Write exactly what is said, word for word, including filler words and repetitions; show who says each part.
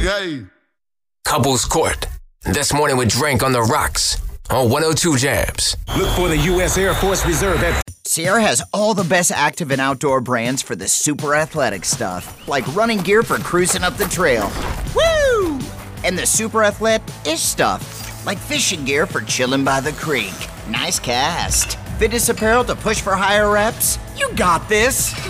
Speaker 1: gay.
Speaker 2: Couples Court. This morning with Drink on the Rocks on one oh two Jams.
Speaker 3: Look for the U S Air Force Reserve at
Speaker 4: Sierra has all the best active and outdoor brands for the super athletic stuff, like running gear for cruising up the trail. Woo! And the super athletic-ish stuff, like fishing gear for chilling by the creek. Nice cast. Fitness apparel to push for higher reps. You got this.